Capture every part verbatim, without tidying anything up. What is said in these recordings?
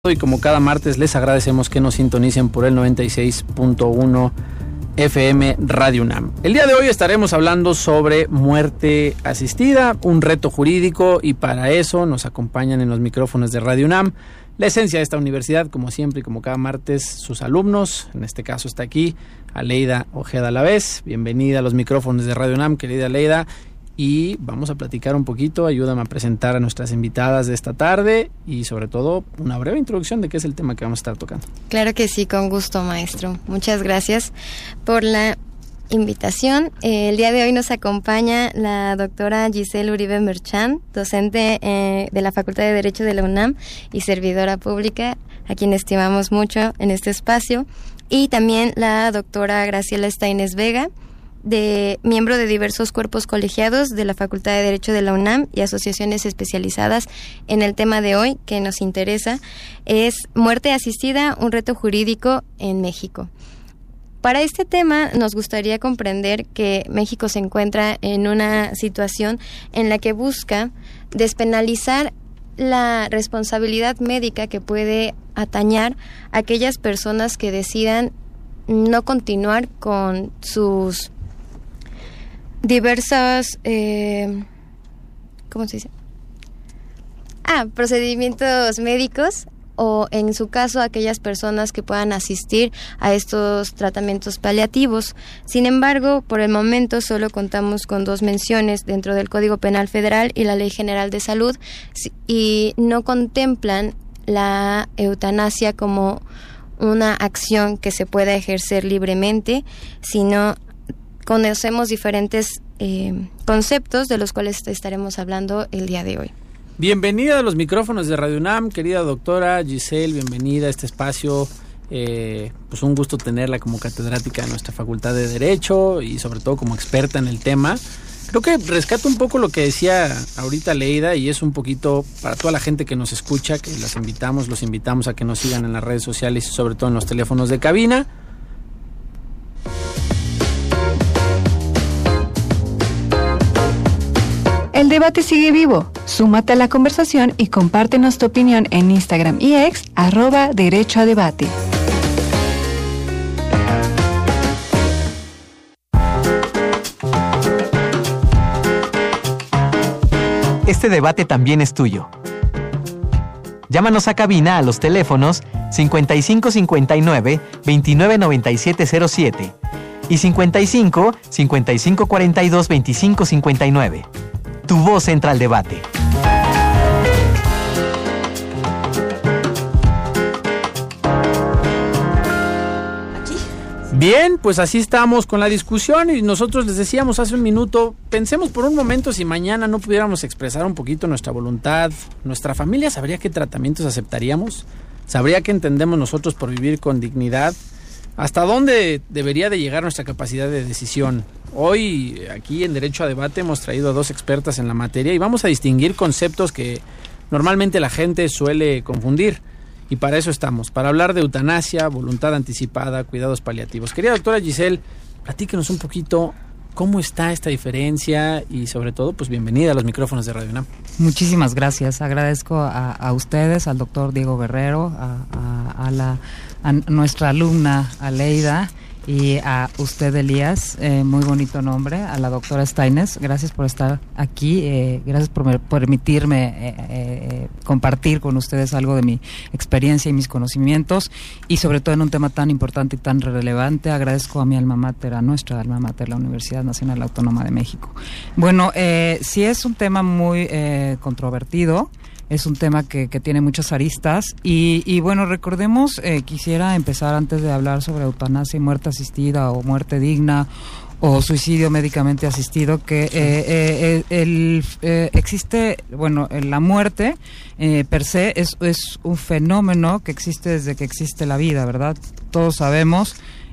Y como cada martes les agradecemos que nos sintonicen por el noventa y seis punto uno F M Radio UNAM. El día de hoy estaremos hablando sobre muerte asistida, un reto jurídico, y para eso nos acompañan en los micrófonos de Radio UNAM la esencia de esta universidad, como siempre y como cada martes, sus alumnos. En este caso está aquí Aleida Ojeda Alavés. Bienvenida a los micrófonos de Radio UNAM, querida Aleida. Y vamos a platicar un poquito, ayúdame a presentar a nuestras invitadas de esta tarde y sobre todo una breve introducción de qué es el tema que vamos a estar tocando. Claro que sí, con gusto, maestro. Muchas gracias por la invitación. Eh, el día de hoy nos acompaña la doctora Giselle Uribe Merchán, docente eh, de la Facultad de Derecho de la UNAM y servidora pública, a quien estimamos mucho en este espacio, y también la doctora Graciela Steines Vega, de miembro de diversos cuerpos colegiados de la Facultad de Derecho de la UNAM y asociaciones especializadas en el tema de hoy que nos interesa, es muerte asistida, un reto jurídico en México. Para este tema nos gustaría comprender que México se encuentra en una situación en la que busca despenalizar la responsabilidad médica que puede atañar a aquellas personas que decidan no continuar con sus diversos, eh, ¿cómo se dice? Ah, procedimientos médicos, o en su caso aquellas personas que puedan asistir a estos tratamientos paliativos. Sin embargo, por el momento solo contamos con dos menciones dentro del Código Penal Federal y la Ley General de Salud, y no contemplan la eutanasia como una acción que se pueda ejercer libremente, sino conocemos diferentes eh, conceptos de los cuales estaremos hablando el día de hoy. Bienvenida a los micrófonos de Radio UNAM, querida doctora Giselle, bienvenida a este espacio. Eh, pues un gusto tenerla como catedrática de nuestra Facultad de Derecho y sobre todo como experta en el tema. Creo que rescato un poco lo que decía ahorita Leida, y es un poquito para toda la gente que nos escucha, que las invitamos, los invitamos a que nos sigan en las redes sociales y sobre todo en los teléfonos de cabina. El debate sigue vivo. Súmate a la conversación y compártenos tu opinión en Instagram y ex, arroba Derecho a Debate. Este debate también es tuyo. Llámanos a cabina a los teléfonos cincuenta y cinco cincuenta y nueve, veintinueve noventa y siete cero siete y cincuenta y cinco, cincuenta y cinco cuarenta y dos, veinticinco cincuenta y nueve. Tu voz entra al debate. Bien, pues así estamos con la discusión y nosotros les decíamos hace un minuto, pensemos por un momento si mañana no pudiéramos expresar un poquito nuestra voluntad, nuestra familia sabría qué tratamientos aceptaríamos, sabría qué entendemos nosotros por vivir con dignidad, hasta dónde debería de llegar nuestra capacidad de decisión. Hoy aquí en Derecho a Debate hemos traído a dos expertas en la materia y vamos a distinguir conceptos que normalmente la gente suele confundir. Y para eso estamos, para hablar de eutanasia, voluntad anticipada, cuidados paliativos. Querida doctora Giselle, platíquenos un poquito cómo está esta diferencia y sobre todo, pues bienvenida a los micrófonos de Radio UNAM. Muchísimas gracias, agradezco a, a ustedes, al doctor Diego Guerrero, a, a, a, la, a nuestra alumna Aleida y a usted, Elías, eh, muy bonito nombre, a la doctora Steines, gracias por estar aquí, eh, gracias por, me, por permitirme eh, eh, compartir con ustedes algo de mi experiencia y mis conocimientos, y sobre todo en un tema tan importante y tan relevante. Agradezco a mi alma mater, a nuestra alma mater, la Universidad Nacional Autónoma de México. Bueno, eh, sí es un tema muy eh, controvertido. Es un tema que, que tiene muchas aristas y, y bueno, recordemos, eh, quisiera empezar antes de hablar sobre eutanasia y muerte asistida o muerte digna o suicidio médicamente asistido, que eh, eh, el, eh, existe, bueno, la muerte eh, per se es, es un fenómeno que existe desde que existe la vida, ¿verdad? Todos sabemos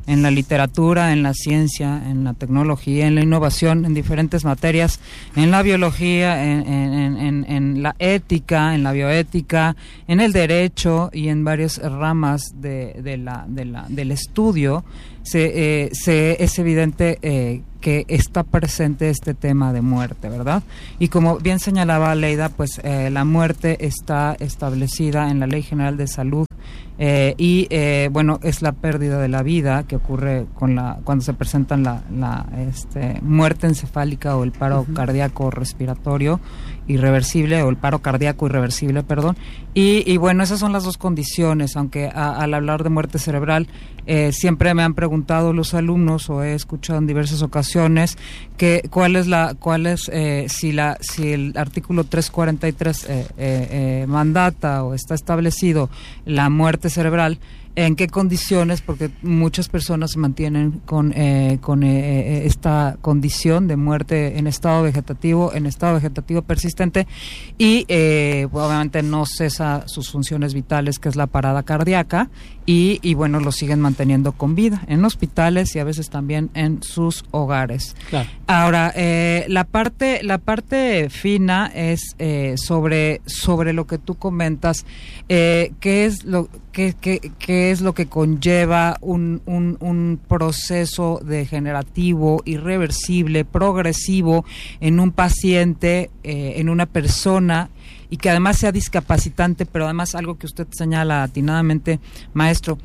en la literatura, en la ciencia, en la tecnología, en la innovación, en diferentes materias, en la biología, en, en, en, en la ética, en la bioética, en el derecho y en varias ramas de, de la, de la, del estudio, se, eh, se es evidente eh, que está presente este tema de muerte, ¿verdad? Y como bien señalaba Leida, pues eh, la muerte está establecida en la Ley General de Salud. Eh, y eh, bueno, es la pérdida de la vida que ocurre con la cuando se presentan la, la este, muerte encefálica o el paro uh-huh. cardíaco respiratorio irreversible o el paro cardíaco irreversible, perdón. Y, y bueno, esas son las dos condiciones, aunque a, al hablar de muerte cerebral eh, siempre me han preguntado los alumnos o he escuchado en diversas ocasiones que cuál es la cuál es eh, si la si el artículo trescientos cuarenta y tres eh, eh, eh, mandata o está establecido la muerte cerebral, en qué condiciones, porque muchas personas se mantienen con eh, con eh, esta condición de muerte en estado vegetativo, en estado vegetativo persistente y eh, obviamente no cesa sus funciones vitales, que es la parada cardíaca, y, y bueno, lo siguen manteniendo con vida en hospitales y a veces también en sus hogares. Claro. Ahora, eh, la parte la parte fina es eh, sobre sobre lo que tú comentas, eh, qué es lo qué qué qué es lo que conlleva un, un, un proceso degenerativo, irreversible, progresivo en un paciente, eh, en una persona, y que además sea discapacitante, pero además algo que usted señala atinadamente, maestro,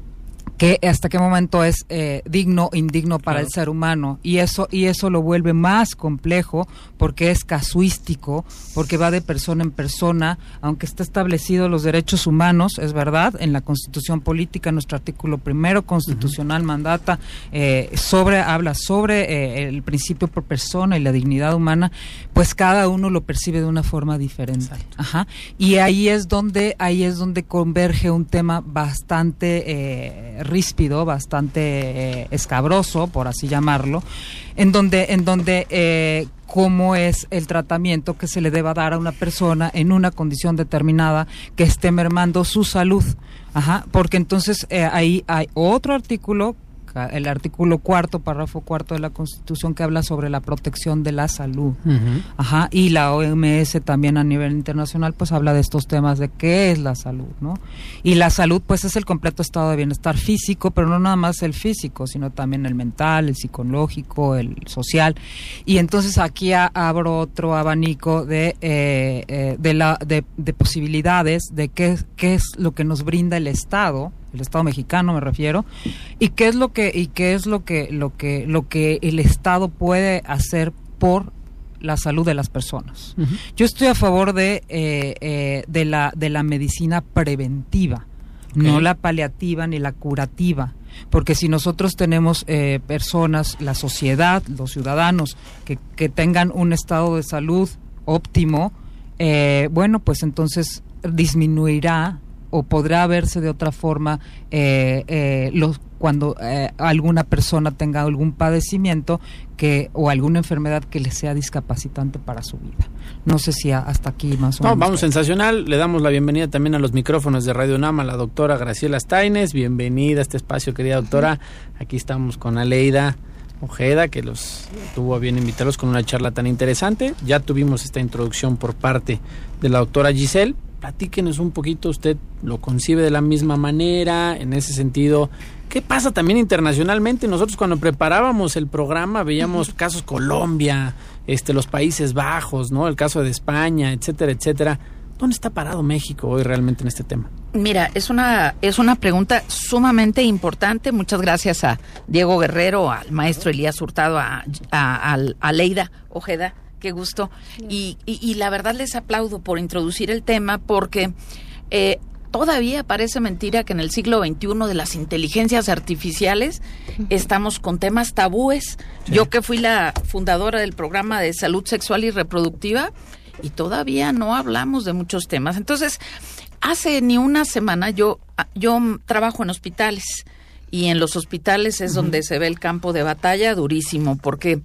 que hasta qué momento es eh, digno o indigno para claro. el ser humano, y eso y eso lo vuelve más complejo porque es casuístico, porque va de persona en persona, aunque está establecido los derechos humanos, es verdad, en la Constitución Política, nuestro artículo primero constitucional uh-huh. mandata eh, sobre habla sobre eh, el principio por persona y la dignidad humana, pues cada uno lo percibe de una forma diferente. Exacto. Ajá. Y ahí es donde ahí es donde converge un tema bastante eh, ríspido, bastante eh, escabroso, por así llamarlo, en donde, en donde eh, cómo es el tratamiento que se le deba dar a una persona en una condición determinada que esté mermando su salud. Ajá, porque entonces eh, ahí hay otro artículo, el artículo cuarto, párrafo cuarto de la Constitución, que habla sobre la protección de la salud. Uh-huh. Ajá, y la O M S también a nivel internacional pues habla de estos temas de qué es la salud, ¿no? Y la salud pues es el completo estado de bienestar físico, pero no nada más el físico, sino también el mental, el psicológico, el social. Y entonces aquí a, abro otro abanico de eh, eh, de la de, de posibilidades de qué qué es lo que nos brinda el Estado, el Estado mexicano me refiero, y qué es lo que y qué es lo que lo que lo que el Estado puede hacer por la salud de las personas. Uh-huh. Yo estoy a favor de eh, eh, de la de la medicina preventiva, okay. no la paliativa ni la curativa, porque si nosotros tenemos eh, personas, la sociedad, los ciudadanos que que tengan un estado de salud óptimo, eh, bueno, pues entonces disminuirá o podrá verse de otra forma eh, eh, los, cuando eh, alguna persona tenga algún padecimiento que o alguna enfermedad que le sea discapacitante para su vida. No sé si a, hasta aquí más o menos. No, vamos, sensacional. Le damos la bienvenida también a los micrófonos de Radio UNAM a la doctora Graciela Staines. Bienvenida a este espacio, querida doctora. Aquí estamos con Aleida Ojeda, que los tuvo a bien invitarlos con una charla tan interesante. Ya tuvimos esta introducción por parte de la doctora Giselle. Platíquenos un poquito, usted lo concibe de la misma manera, en ese sentido, ¿qué pasa también internacionalmente? Nosotros cuando preparábamos el programa veíamos uh-huh. casos Colombia, este, los Países Bajos, ¿no? El caso de España, etcétera, etcétera. ¿Dónde está parado México hoy realmente en este tema? Mira, es una es una pregunta sumamente importante. Muchas gracias a Diego Guerrero, al maestro Elías Hurtado, a, a, a, a Leida Ojeda. Qué gusto. Y, y, y la verdad les aplaudo por introducir el tema, porque eh, todavía parece mentira que en el siglo veintiuno de las inteligencias artificiales estamos con temas tabúes. Sí. Yo que fui la fundadora del programa de salud sexual y reproductiva, y todavía no hablamos de muchos temas. Entonces, hace ni una semana yo, yo trabajo en hospitales, y en los hospitales es uh-huh. donde se ve el campo de batalla durísimo, porque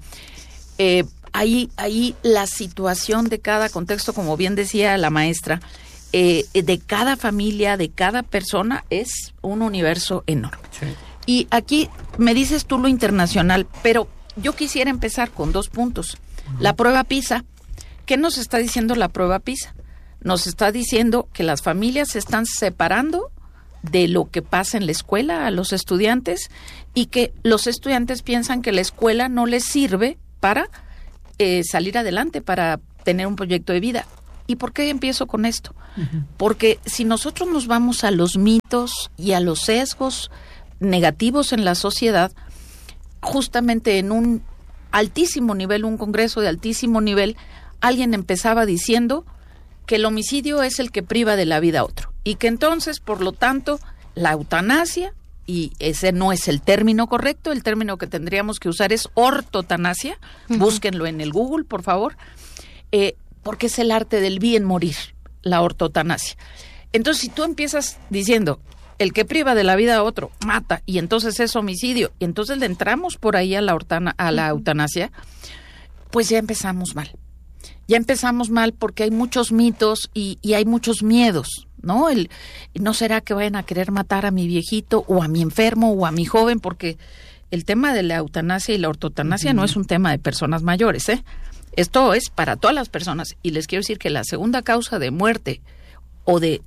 eh, Ahí, ahí la situación de cada contexto, como bien decía la maestra, eh, de cada familia, de cada persona, es un universo enorme. Sí. Y aquí me dices tú lo internacional, pero yo quisiera empezar con dos puntos. La prueba PISA. ¿Qué nos está diciendo la prueba PISA? Nos está diciendo que las familias se están separando de lo que pasa en la escuela a los estudiantes y que los estudiantes piensan que la escuela no les sirve para eh, salir adelante, para tener un proyecto de vida. ¿Y por qué empiezo con esto? Uh-huh. Porque si nosotros nos vamos a los mitos y a los sesgos negativos en la sociedad, justamente en un altísimo nivel, un congreso de altísimo nivel, alguien empezaba diciendo que el homicidio es el que priva de la vida a otro y que entonces, por lo tanto, la eutanasia, y ese no es el término correcto, el término que tendríamos que usar es ortotanasia, uh-huh. Búsquenlo en el Google, por favor, eh, porque es el arte del bien morir, la ortotanasia. Entonces, si tú empiezas diciendo, el que priva de la vida a otro mata, y entonces es homicidio, y entonces le entramos por ahí a la, ortana, a la eutanasia, pues ya empezamos mal. Ya empezamos mal porque hay muchos mitos y, y hay muchos miedos, ¿no? El, ¿no será que vayan a querer matar a mi viejito o a mi enfermo o a mi joven? Porque el tema de la eutanasia y la ortotanasia uh-huh. no es un tema de personas mayores, ¿eh? Esto es para todas las personas. Y les quiero decir que la segunda causa de muerte o de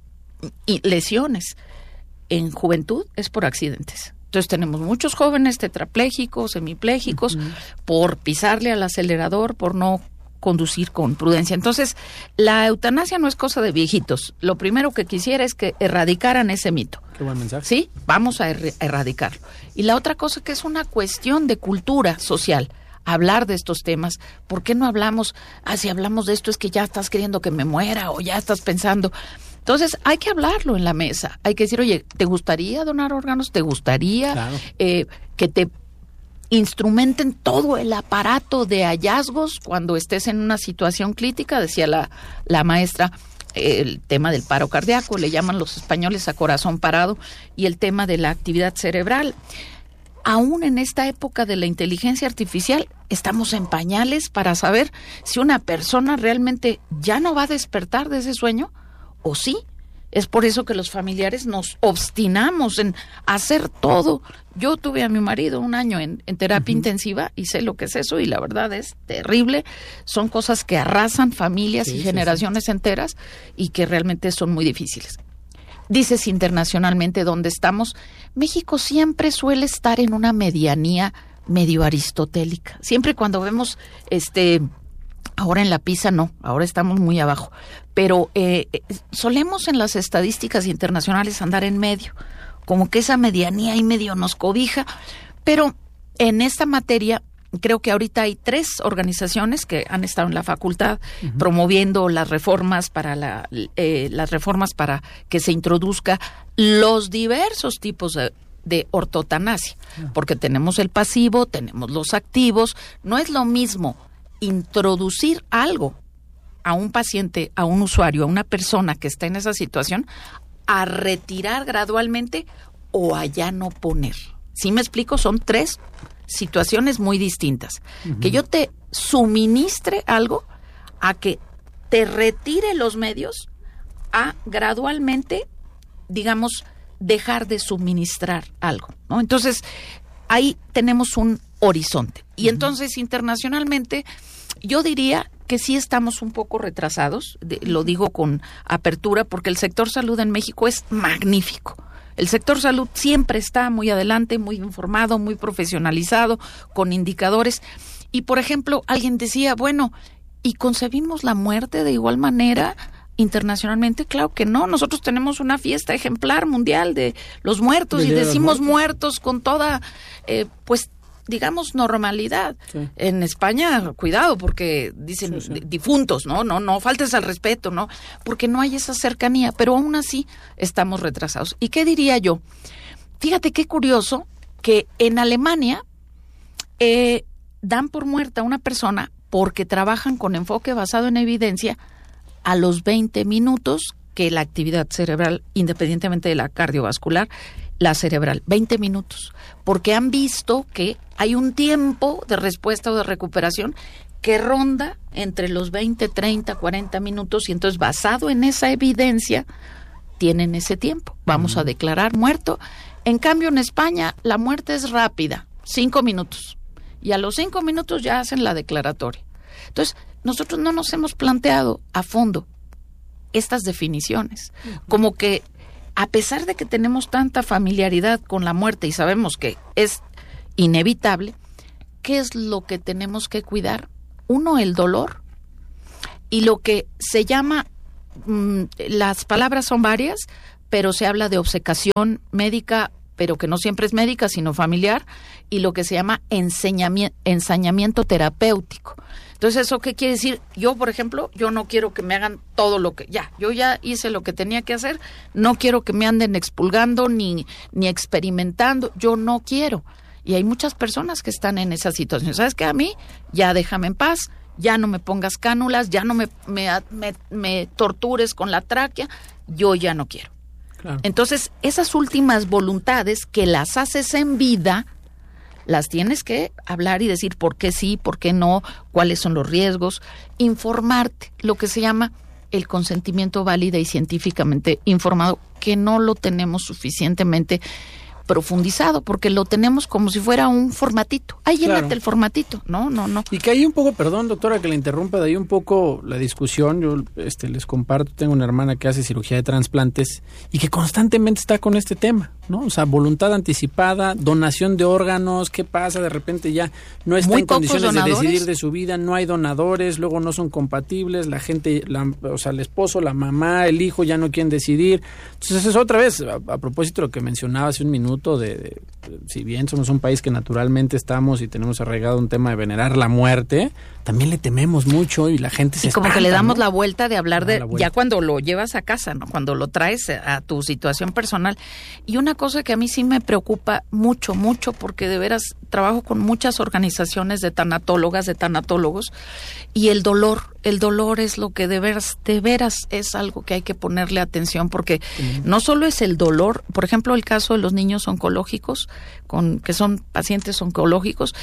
lesiones en juventud es por accidentes. Entonces tenemos muchos jóvenes tetrapléjicos, semipléjicos, uh-huh. por pisarle al acelerador, por no conducir con prudencia. Entonces, la eutanasia no es cosa de viejitos. Lo primero que quisiera es que erradicaran ese mito. Qué buen mensaje. Sí, vamos a er- erradicarlo. Y la otra cosa que es una cuestión de cultura social, hablar de estos temas. ¿Por qué no hablamos, ah, si hablamos de esto es que ya estás queriendo que me muera o ya estás pensando? Entonces, hay que hablarlo en la mesa. Hay que decir, oye, ¿te gustaría donar órganos? ¿Te gustaría claro. eh, que te instrumenten todo el aparato de hallazgos cuando estés en una situación crítica? Decía la, la maestra, eh, el tema del paro cardíaco, le llaman los españoles a corazón parado, y el tema de la actividad cerebral. Aún en esta época de la inteligencia artificial, estamos en pañales para saber si una persona realmente ya no va a despertar de ese sueño o sí. Es por eso que los familiares nos obstinamos en hacer todo. Yo tuve a mi marido un año en, en terapia uh-huh. intensiva y sé lo que es eso, y la verdad es terrible. Son cosas que arrasan familias sí, y generaciones sí, sí. enteras y que realmente son muy difíciles. Dices internacionalmente dónde estamos. México siempre suele estar en una medianía medio aristotélica. Siempre cuando vemos este... Ahora en la PISA no, ahora estamos muy abajo, pero eh, solemos en las estadísticas internacionales andar en medio, como que esa medianía y medio nos cobija, pero en esta materia creo que ahorita hay tres organizaciones que han estado en la facultad uh-huh. promoviendo las reformas para la, eh, las reformas para que se introduzca los diversos tipos de de ortotanasia, uh-huh. porque tenemos el pasivo, tenemos los activos, no es lo mismo introducir algo a un paciente, a un usuario, a una persona que está en esa situación, a retirar gradualmente o a ya no poner. ¿Sí me explico? Son tres situaciones muy distintas. Uh-huh. Que yo te suministre algo, a que te retire los medios, a gradualmente, digamos, dejar de suministrar algo, ¿no? Entonces, ahí tenemos un horizonte. Y uh-huh. entonces, internacionalmente, yo diría que sí estamos un poco retrasados, de, lo digo con apertura, porque el sector salud en México es magnífico. El sector salud siempre está muy adelante, muy informado, muy profesionalizado, con indicadores. Y, por ejemplo, alguien decía, bueno, ¿y concebimos la muerte de igual manera internacionalmente? Claro que no. Nosotros tenemos una fiesta ejemplar mundial de los muertos de y decimos muertos. muertos con toda, eh, pues, digamos, normalidad. Sí. En España, cuidado, porque dicen sí, sí. difuntos, ¿no? No, no faltes al respeto, ¿no? Porque no hay esa cercanía, pero aún así estamos retrasados. ¿Y qué diría yo? Fíjate qué curioso que en Alemania eh, dan por muerta a una persona porque trabajan con enfoque basado en evidencia a los veinte minutos que la actividad cerebral, independientemente de la cardiovascular, la cerebral, veinte minutos, porque han visto que hay un tiempo de respuesta o de recuperación que ronda entre los veinte, treinta, cuarenta minutos, y entonces basado en esa evidencia tienen ese tiempo. Vamos uh-huh. a declarar muerto. En cambio, en España, la muerte es rápida, cinco minutos. Y a los cinco minutos ya hacen la declaratoria. Entonces, nosotros no nos hemos planteado a fondo estas definiciones. Como que, a pesar de que tenemos tanta familiaridad con la muerte y sabemos que es inevitable, ¿qué es lo que tenemos que cuidar? Uno, el dolor. Y lo que se llama, mmm, las palabras son varias, pero se habla de obcecación médica, pero que no siempre es médica, sino familiar, y lo que se llama enseñamiento, ensañamiento terapéutico. Entonces, ¿eso qué quiere decir? Yo, por ejemplo, yo no quiero que me hagan todo lo que... Ya, yo ya hice lo que tenía que hacer, no quiero que me anden expulgando ni, ni experimentando, yo no quiero. Y hay muchas personas que están en esa situación. ¿Sabes qué? A mí, ya déjame en paz, ya no me pongas cánulas, ya no me, me, me, me tortures con la tráquea, yo ya no quiero. Claro. Entonces, esas últimas voluntades que las haces en vida, las tienes que hablar y decir por qué sí, por qué no, cuáles son los riesgos, informarte, lo que se llama el consentimiento válido y científicamente informado, que no lo tenemos suficientemente profundizado, porque lo tenemos como si fuera un formatito. Ahí llénate claro. el formatito. No, no, no. Y que hay un poco, perdón, doctora, que le interrumpa, de ahí un poco la discusión. Yo este, les comparto, tengo una hermana que hace cirugía de trasplantes y que constantemente está con este tema, ¿no? O sea, voluntad anticipada, donación de órganos, ¿qué pasa? De repente ya no está Muy en condiciones donadores. de decidir de su vida, no hay donadores, luego no son compatibles, la gente, la, o sea, el esposo, la mamá, el hijo ya no quieren decidir. Entonces, es otra vez, a, a propósito de lo que mencionaba hace un minuto, De, de, si bien somos un país que naturalmente estamos y tenemos arraigado un tema de venerar la muerte, también le tememos mucho y la gente se y como espanta, que le damos ¿no? la vuelta de hablar de ya cuando lo llevas a casa, ¿no? Cuando lo traes a tu situación personal. Y una cosa que a mí sí me preocupa mucho, mucho, porque de veras trabajo con muchas organizaciones de tanatólogas, de tanatólogos, y el dolor, el dolor es lo que de veras, de veras es algo que hay que ponerle atención, porque uh-huh. no solo es el dolor, por ejemplo, el caso de los niños oncológicos, con que son pacientes oncológicos,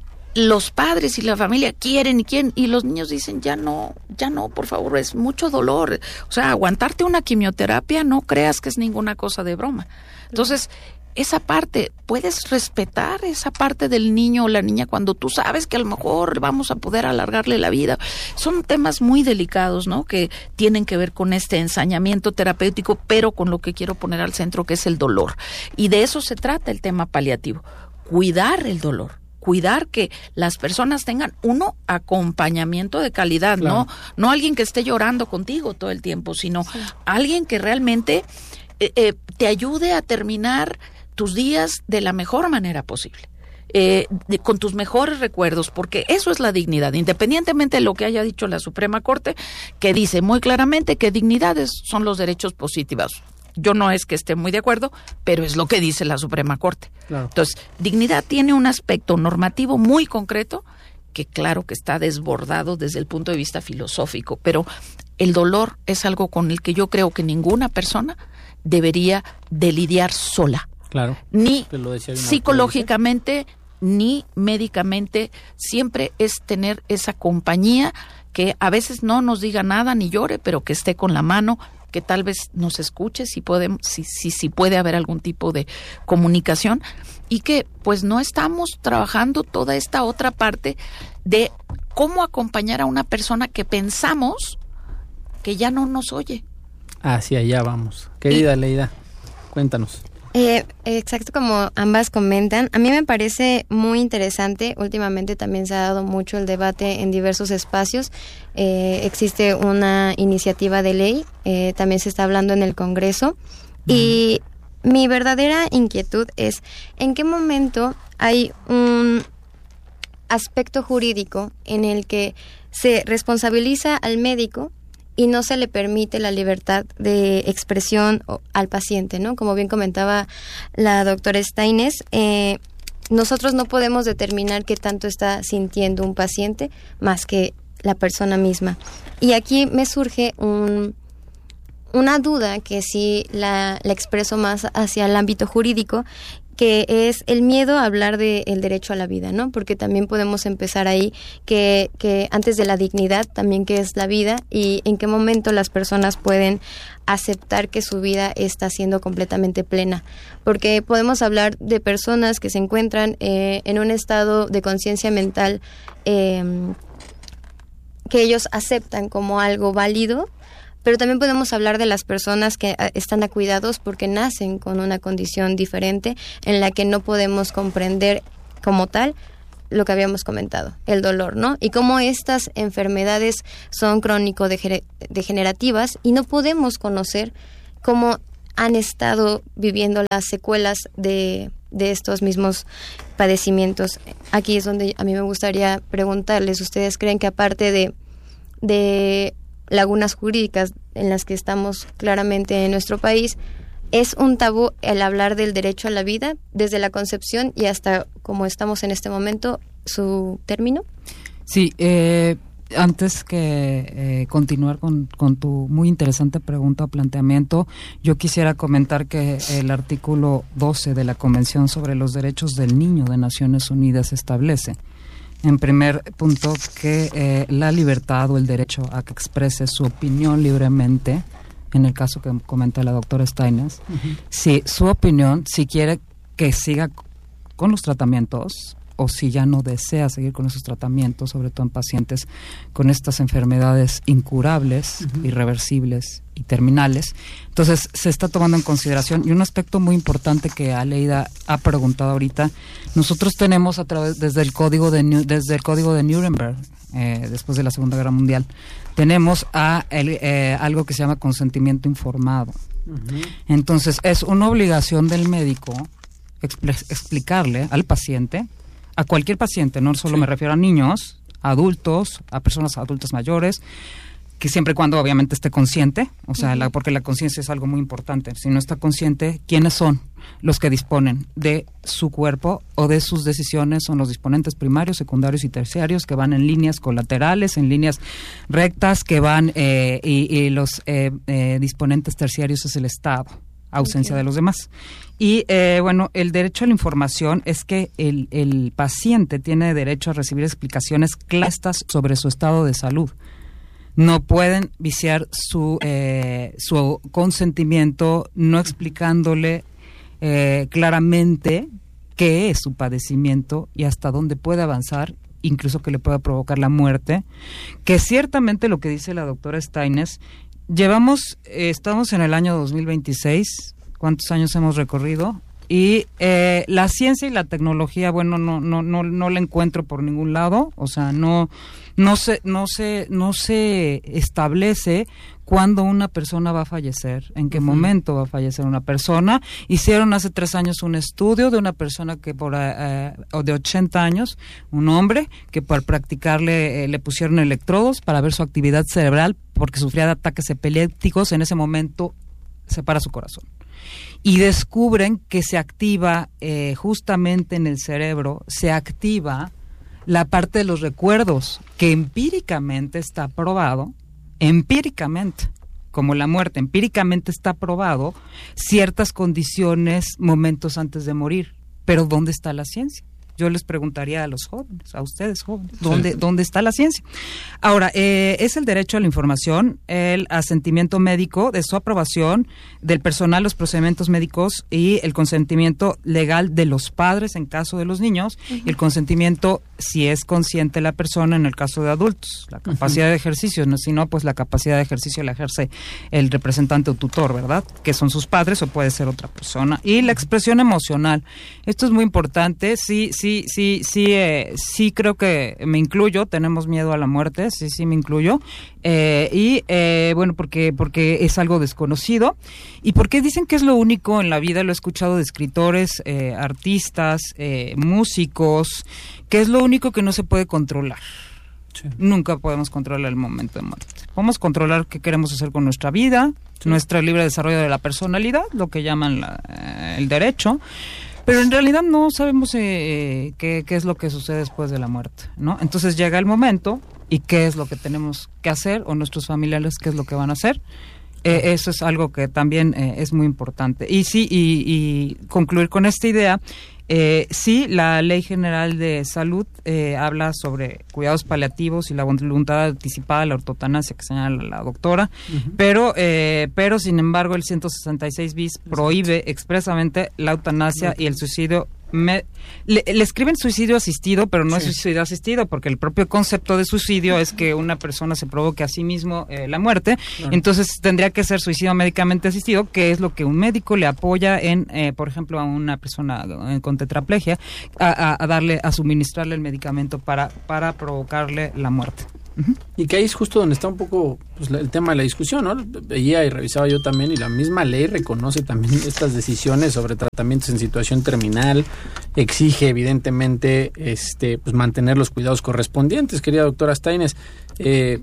los padres y la familia quieren y quieren, y los niños dicen, ya no, ya no, por favor, es mucho dolor. O sea, aguantarte una quimioterapia, no creas que es ninguna cosa de broma. Entonces, esa parte, puedes respetar esa parte del niño o la niña cuando tú sabes que a lo mejor vamos a poder alargarle la vida. Son temas muy delicados, ¿no? Que tienen que ver con este ensañamiento terapéutico, pero con lo que quiero poner al centro, que es el dolor. Y de eso se trata el tema paliativo, cuidar el dolor. Cuidar que las personas tengan, uno, acompañamiento de calidad, claro. no no alguien que esté llorando contigo todo el tiempo, sino sí. alguien que realmente eh, eh, te ayude a terminar tus días de la mejor manera posible, eh, de, con tus mejores recuerdos, porque eso es la dignidad, independientemente de lo que haya dicho la Suprema Corte, que dice muy claramente que dignidades son los derechos positivos. Yo no es que esté muy de acuerdo, pero es lo que dice la Suprema Corte. Claro. Entonces, dignidad tiene un aspecto normativo muy concreto que claro que está desbordado desde el punto de vista filosófico, pero el dolor es algo con el que yo creo que ninguna persona debería de lidiar sola. Claro. Ni psicológicamente, ni médicamente. Siempre es tener esa compañía que a veces no nos diga nada ni llore, pero que esté con la mano, que tal vez nos escuche si podemos, si, si, si puede haber algún tipo de comunicación, y que pues no estamos trabajando toda esta otra parte de cómo acompañar a una persona que pensamos que ya no nos oye. Hacia allá vamos. Querida y, Leida, cuéntanos. Eh, exacto, como ambas comentan, a mí me parece muy interesante. Últimamente también se ha dado mucho el debate en diversos espacios. Eh, existe una iniciativa de ley, eh, también se está hablando en el Congreso, mm. y mi verdadera inquietud es en qué momento hay un aspecto jurídico en el que se responsabiliza al médico y no se le permite la libertad de expresión al paciente, ¿no? Como bien comentaba la doctora Steines, eh, nosotros no podemos determinar qué tanto está sintiendo un paciente más que la persona misma. Y aquí me surge un, una duda que sí la, la expreso más hacia el ámbito jurídico. que es el miedo a hablar del derecho a la vida, ¿no? Porque también podemos empezar ahí, que, que antes de la dignidad, también qué es la vida y en qué momento las personas pueden aceptar que su vida está siendo completamente plena. Porque podemos hablar de personas que se encuentran eh, en un estado de conciencia mental eh, que ellos aceptan como algo válido, pero también podemos hablar de las personas que están a cuidados porque nacen con una condición diferente en la que no podemos comprender como tal lo que habíamos comentado, el dolor, ¿no? Y cómo estas enfermedades son crónico-degenerativas y no podemos conocer cómo han estado viviendo las secuelas de, de estos mismos padecimientos. Aquí es donde a mí me gustaría preguntarles, ¿ustedes creen que aparte de, de lagunas jurídicas en las que estamos claramente en nuestro país, es un tabú el hablar del derecho a la vida desde la concepción y hasta como estamos en este momento, su término? Sí, eh, antes que eh, continuar con, con tu muy interesante pregunta o planteamiento, yo quisiera comentar que el artículo doce de la Convención sobre los Derechos del Niño de Naciones Unidas establece, en primer punto, que eh, la libertad o el derecho a que exprese su opinión libremente, en el caso que comenta la doctora Steines, uh-huh. si su opinión, si quiere que siga con los tratamientos o si ya no desea seguir con esos tratamientos, sobre todo en pacientes con estas enfermedades incurables, uh-huh. irreversibles y terminales. Entonces, se está tomando en consideración, y un aspecto muy importante que Aleida ha preguntado ahorita, nosotros tenemos a través, desde el código de, desde el código de Nuremberg, eh, después de la Segunda Guerra Mundial, tenemos a el, eh, algo que se llama consentimiento informado. Uh-huh. Entonces, es una obligación del médico expl- explicarle al paciente, a cualquier paciente, no solo sí. me refiero a niños, a adultos, a personas adultas mayores, que siempre y cuando obviamente esté consciente, o sea, uh-huh. la, porque la conciencia es algo muy importante. Si no está consciente, ¿quiénes son los que disponen de su cuerpo o de sus decisiones? Son los disponentes primarios, secundarios y terciarios, que van en líneas colaterales, en líneas rectas, que van, eh, y, y los eh, eh, disponentes terciarios es el Estado, ausencia okay. de los demás. Y eh, bueno, el derecho a la información es que el, el paciente tiene derecho a recibir explicaciones claras sobre su estado de salud. No pueden viciar su, eh, su consentimiento no explicándole eh, claramente qué es su padecimiento y hasta dónde puede avanzar, incluso que le pueda provocar la muerte, que ciertamente lo que dice la doctora Steines, llevamos, eh, estamos en el año dos mil veintiséis, ¿cuántos años hemos recorrido? Y eh, la ciencia y la tecnología, bueno, no no no no la encuentro por ningún lado, o sea, no no se no se no se establece cuándo una persona va a fallecer, en qué uh-huh. momento va a fallecer una persona. Hicieron hace tres años un estudio de una persona que por eh, de ochenta años, un hombre que por practicarle eh, le pusieron electrodos para ver su actividad cerebral porque sufría de ataques epilépticos. En ese momento se para su corazón. Y descubren que se activa eh, justamente en el cerebro, se activa la parte de los recuerdos, que empíricamente está probado, empíricamente, como la muerte, empíricamente está probado ciertas condiciones, momentos antes de morir. Pero ¿dónde está la ciencia? Yo les preguntaría a los jóvenes, a ustedes jóvenes, ¿dónde, sí. ¿dónde está la ciencia? Ahora, eh, es el derecho a la información, el asentimiento médico de su aprobación del personal, los procedimientos médicos y el consentimiento legal de los padres en caso de los niños, uh-huh. y el consentimiento, si es consciente la persona, en el caso de adultos, la capacidad uh-huh. de ejercicio, no, si no, pues la capacidad de ejercicio la ejerce el representante o tutor, ¿verdad? Que son sus padres o puede ser otra persona. Y la expresión emocional, esto es muy importante, sí, sí, Sí, sí, sí, eh, sí creo que me incluyo, tenemos miedo a la muerte, sí, sí me incluyo, eh, y eh, bueno, porque porque es algo desconocido, y porque dicen que es lo único en la vida, lo he escuchado de escritores, eh, artistas, eh, músicos, que es lo único que no se puede controlar. Sí. Nunca podemos controlar el momento de muerte. Podemos controlar qué queremos hacer con nuestra vida, sí. nuestro libre desarrollo de la personalidad, lo que llaman la, eh, el derecho, pero en realidad no sabemos eh, qué, qué es lo que sucede después de la muerte, ¿no? Entonces llega el momento y qué es lo que tenemos que hacer, o nuestros familiares qué es lo que van a hacer, Eh, eso es algo que también eh, es muy importante. Y sí, y, y concluir con esta idea, eh, sí, la Ley General de Salud eh, habla sobre cuidados paliativos y la voluntad anticipada de la ortotanasia que señala la doctora, uh-huh. pero eh, pero sin embargo el ciento sesenta y seis bis prohíbe expresamente la eutanasia uh-huh. y el suicidio. Me, le, le escriben suicidio asistido, pero no sí. es suicidio asistido, porque el propio concepto de suicidio es que una persona se provoque a sí mismo eh, la muerte, claro. entonces tendría que ser suicidio médicamente asistido, que es lo que un médico le apoya en, eh, por ejemplo, a una persona eh, con tetraplegia, a, a, a darle, a suministrarle el medicamento para, para provocarle la muerte. Uh-huh. Y que ahí es justo donde está un poco pues, el tema de la discusión, ¿no? Veía y revisaba yo también, y la misma ley reconoce también estas decisiones sobre tratamientos en situación terminal, exige evidentemente este pues mantener los cuidados correspondientes. Querida doctora Staines, eh,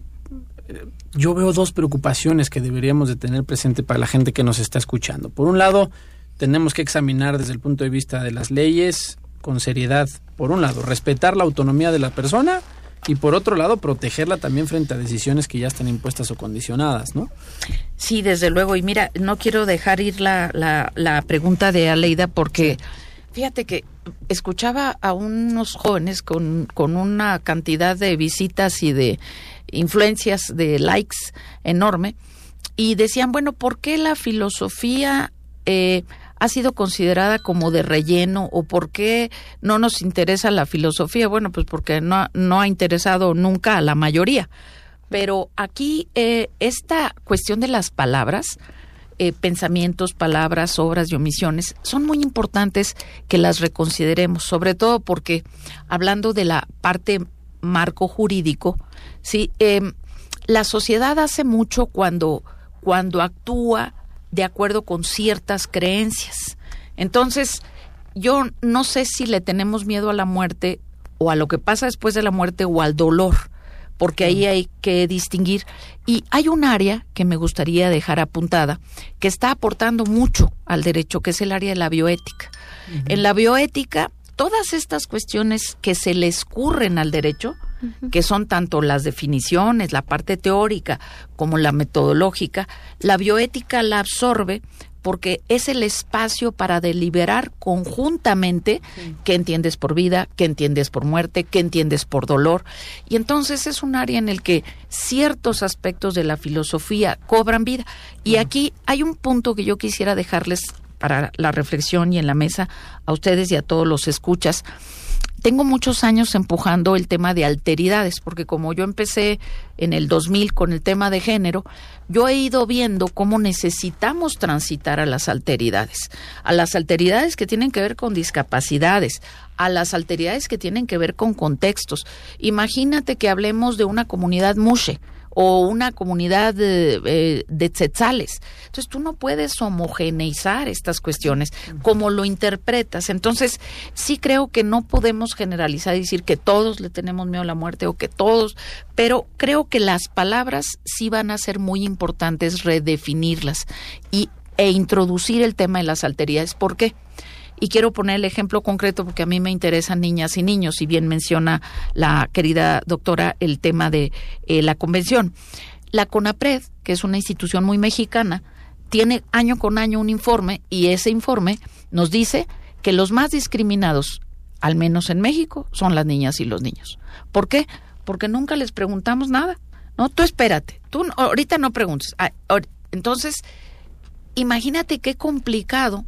yo veo dos preocupaciones que deberíamos de tener presente para la gente que nos está escuchando. Por un lado, tenemos que examinar desde el punto de vista de las leyes con seriedad. Por un lado, respetar la autonomía de la persona, y por otro lado, protegerla también frente a decisiones que ya están impuestas o condicionadas, ¿no? Sí, desde luego. Y mira, no quiero dejar ir la, la, la pregunta de Aleida, porque fíjate que escuchaba a unos jóvenes con, con una cantidad de visitas y de influencias, de likes enorme, y decían, bueno, ¿por qué la filosofía eh, ha sido considerada como de relleno, o por qué no nos interesa la filosofía? Bueno, pues porque no, no ha interesado nunca a la mayoría. Pero aquí eh, esta cuestión de las palabras, eh, pensamientos, palabras, obras y omisiones, son muy importantes que las reconsideremos, sobre todo porque, hablando de la parte marco jurídico, sí, eh, la sociedad hace mucho cuando, cuando actúa de acuerdo con ciertas creencias. Entonces, yo no sé si le tenemos miedo a la muerte, o a lo que pasa después de la muerte, o al dolor, porque ahí hay que distinguir. Y hay un área que me gustaría dejar apuntada, que está aportando mucho al derecho, que es el área de la bioética. Uh-huh. En la bioética, todas estas cuestiones que se le escurren al derecho, uh-huh. que son tanto las definiciones, la parte teórica, como la metodológica, la bioética la absorbe porque es el espacio para deliberar conjuntamente sí. qué entiendes por vida, qué entiendes por muerte, qué entiendes por dolor. Y entonces es un área en el que ciertos aspectos de la filosofía cobran vida. Y uh-huh. aquí hay un punto que yo quisiera dejarles para la reflexión y en la mesa a ustedes y a todos los escuchas. Tengo muchos años empujando el tema de alteridades, porque como yo empecé en el dos mil con el tema de género, yo he ido viendo cómo necesitamos transitar a las alteridades, a las alteridades que tienen que ver con discapacidades, a las alteridades que tienen que ver con contextos. Imagínate que hablemos de una comunidad mushe, o una comunidad de, eh, de tzetzales. Entonces, tú no puedes homogeneizar estas cuestiones como lo interpretas. Entonces, sí creo que no podemos generalizar y decir que todos le tenemos miedo a la muerte, o que todos, pero creo que las palabras sí van a ser muy importantes redefinirlas y, e introducir el tema de las alteridades. ¿Por qué? Y quiero poner el ejemplo concreto porque a mí me interesan niñas y niños, si bien menciona la querida doctora el tema de eh, la convención. La CONAPRED, que es una institución muy mexicana, tiene año con año un informe, y ese informe nos dice que los más discriminados, al menos en México, son las niñas y los niños. ¿Por qué? Porque nunca les preguntamos nada. No, tú espérate, tú ahorita no preguntes. Entonces, imagínate qué complicado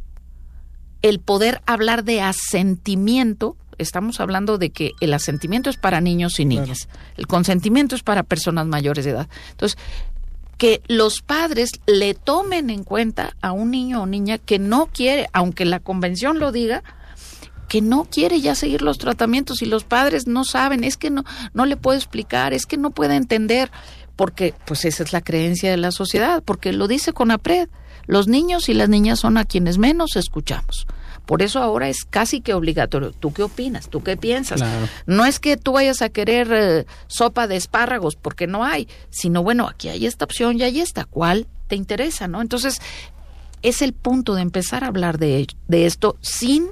el poder hablar de asentimiento. Estamos hablando de que el asentimiento es para niños y niñas, claro. El consentimiento es para personas mayores de edad. Entonces, que los padres le tomen en cuenta a un niño o niña que no quiere, aunque la convención lo diga, que no quiere ya seguir los tratamientos, y los padres no saben, es que no, no le puedo explicar, es que no puede entender, porque pues esa es la creencia de la sociedad, porque lo dice CONAPRED. Los niños y las niñas son a quienes menos escuchamos. Por eso ahora es casi que obligatorio. ¿Tú qué opinas? ¿Tú qué piensas? Claro. No es que tú vayas a querer eh, sopa de espárragos porque no hay, sino bueno, aquí hay esta opción y hay esta. ¿Cuál te interesa, no? Entonces, es el punto de empezar a hablar de, de esto sin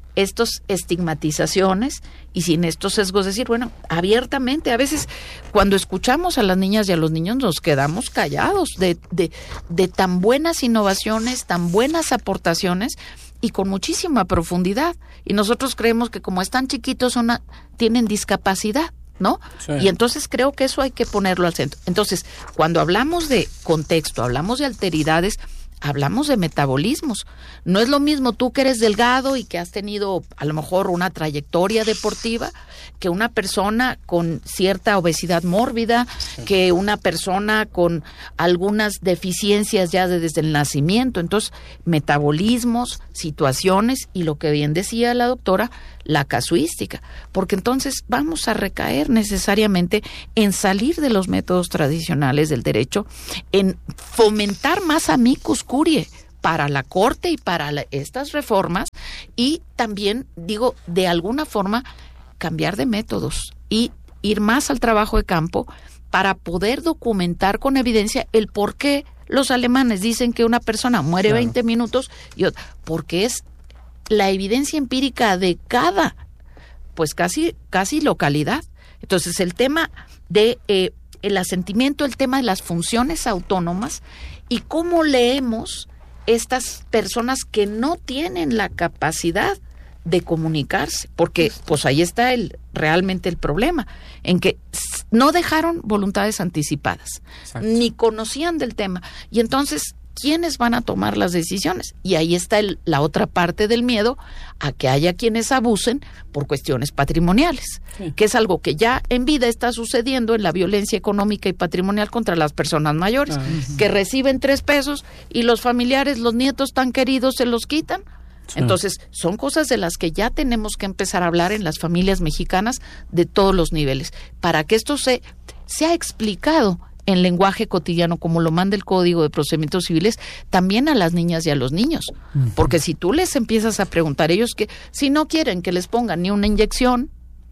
estas estigmatizaciones y sin estos sesgos, decir, bueno, abiertamente, a veces cuando escuchamos a las niñas y a los niños nos quedamos callados de, de, de tan buenas innovaciones, tan buenas aportaciones y con muchísima profundidad. Y nosotros creemos que como están chiquitos una, tienen discapacidad, ¿no? Sí. Y entonces creo que eso hay que ponerlo al centro. Entonces, cuando hablamos de contexto, hablamos de alteridades, hablamos de metabolismos. No es lo mismo tú que eres delgado y que has tenido a lo mejor una trayectoria deportiva que una persona con cierta obesidad mórbida, sí. que una persona con algunas deficiencias ya de, desde el nacimiento. Entonces, metabolismos, situaciones y lo que bien decía la doctora, la casuística, porque entonces vamos a recaer necesariamente en salir de los métodos tradicionales del derecho, en fomentar más amicus curiae para la Corte y para la, estas reformas, y también, digo, de alguna forma cambiar de métodos y ir más al trabajo de campo para poder documentar con evidencia el por qué los alemanes dicen que una persona muere claro. veinte minutos y otra, porque es la evidencia empírica de cada, pues casi, casi localidad. Entonces, el tema de eh, el asentimiento, el tema de las funciones autónomas y cómo leemos estas personas que no tienen la capacidad de comunicarse, porque pues ahí está el realmente el problema, en que no dejaron voluntades anticipadas, exacto. ni conocían del tema, y entonces ¿quiénes van a tomar las decisiones? Y ahí está el, la otra parte del miedo a que haya quienes abusen por cuestiones patrimoniales, sí. que es algo que ya en vida está sucediendo en la violencia económica y patrimonial contra las personas mayores, ah, uh-huh. que reciben tres pesos y los familiares, los nietos tan queridos se los quitan. Sí. Entonces, son cosas de las que ya tenemos que empezar a hablar en las familias mexicanas de todos los niveles, para que esto se sea explicado en lenguaje cotidiano, como lo manda el Código de Procedimientos Civiles, también a las niñas y a los niños. Uh-huh. Porque si tú les empiezas a preguntar, ellos que si no quieren que les pongan ni una inyección,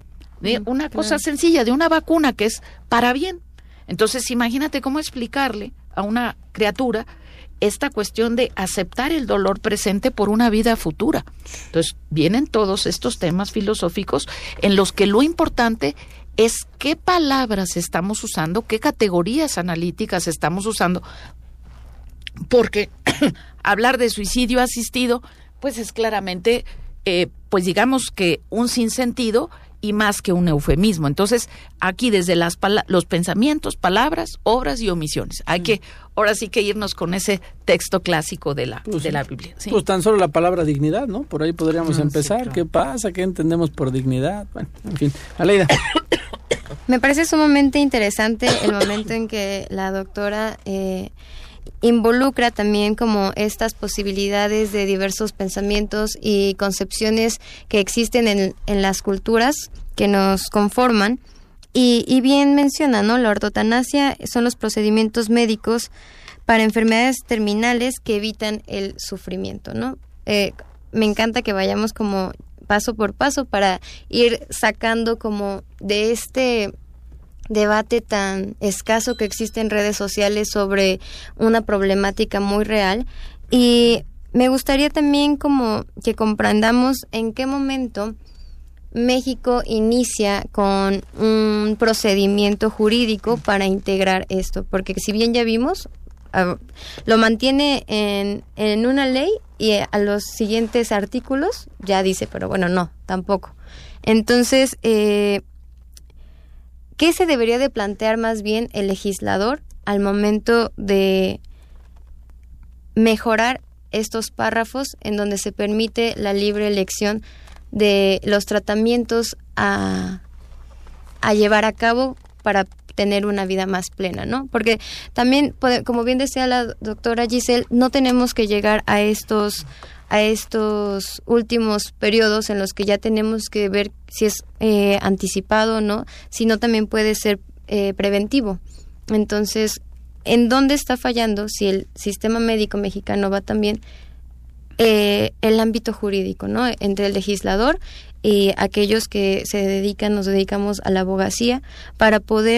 de uh-huh. una cosa claro. sencilla, de una vacuna que es para bien. Entonces, imagínate cómo explicarle a una criatura esta cuestión de aceptar el dolor presente por una vida futura. Entonces, vienen todos estos temas filosóficos en los que lo importante es qué palabras estamos usando, qué categorías analíticas estamos usando, porque hablar de suicidio asistido, pues es claramente, eh, pues digamos que un sinsentido y más que un eufemismo. Entonces, aquí desde las pala- los pensamientos, palabras, obras y omisiones. Hay que, ahora sí que irnos con ese texto clásico de la, pues, de la Biblia. ¿Sí? Pues tan solo la palabra dignidad, ¿no? Por ahí podríamos no, empezar. Sí, claro. ¿Qué pasa? ¿Qué entendemos por dignidad? Bueno, en fin. Aleida. Me parece sumamente interesante el momento en que la doctora eh, involucra también como estas posibilidades de diversos pensamientos y concepciones que existen en, en las culturas que nos conforman. Y, y bien menciona, ¿no? La ortotanasia son los procedimientos médicos para enfermedades terminales que evitan el sufrimiento, ¿no? Eh, me encanta que vayamos como paso por paso para ir sacando como de este debate tan escaso que existe en redes sociales sobre una problemática muy real. Y me gustaría también como que comprendamos en qué momento México inicia con un procedimiento jurídico para integrar esto, porque si bien ya vimos, uh, lo mantiene en, en una ley y a los siguientes artículos ya dice, pero bueno, no, tampoco. Entonces, eh, ¿qué se debería de plantear más bien el legislador al momento de mejorar estos párrafos en donde se permite la libre elección de los tratamientos a, a llevar a cabo para tener una vida más plena, ¿no? Porque también, como bien decía la doctora Giselle, no tenemos que llegar a estos a estos últimos periodos en los que ya tenemos que ver si es eh, anticipado o no, sino también puede ser eh, preventivo. Entonces, ¿en dónde está fallando si el sistema médico mexicano va también eh, el ámbito jurídico, ¿no? Entre el legislador y aquellos que se dedican, nos dedicamos a la abogacía, para poder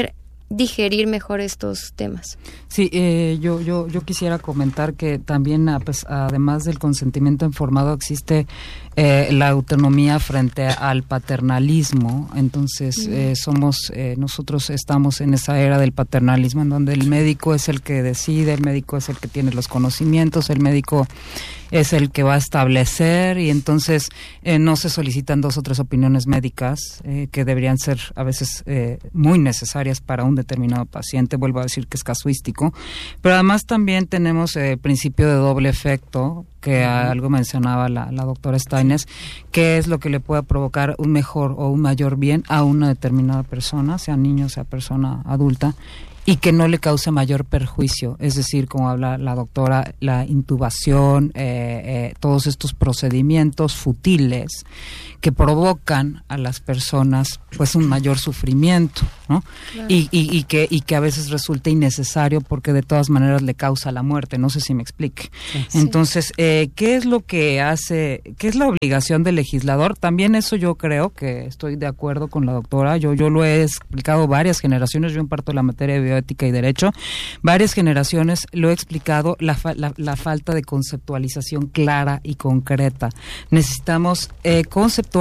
digerir mejor estos temas. Sí, eh, yo, yo, yo quisiera comentar que también, pues, además del consentimiento informado, existe eh, la autonomía frente al paternalismo. Entonces, mm. eh, somos, eh, nosotros estamos en esa era del paternalismo, en donde el médico es el que decide, el médico es el que tiene los conocimientos, el médico es el que va a establecer, y entonces eh, no se solicitan dos o tres opiniones médicas eh, que deberían ser a veces eh, muy necesarias para un determinado paciente. Vuelvo a decir que es casuístico, pero además también tenemos el eh, principio de doble efecto, que uh-huh. algo mencionaba la, la doctora Steines, que es lo que le puede provocar un mejor o un mayor bien a una determinada persona, sea niño, sea persona adulta, y que no le cause mayor perjuicio, es decir, como habla la doctora, la intubación, eh, eh, todos estos procedimientos futiles que provocan a las personas pues un mayor sufrimiento, ¿no? Claro. Y, y, y que y que a veces resulta innecesario porque de todas maneras le causa la muerte. No sé si me explique. Sí. Entonces, eh, ¿qué es lo que hace, qué es la obligación del legislador? También eso yo creo que estoy de acuerdo con la doctora. Yo yo lo he explicado varias generaciones. Yo imparto la materia de bioética y derecho. Varias generaciones lo he explicado, la, fa, la, la falta de conceptualización clara y concreta. Necesitamos eh, conceptualizar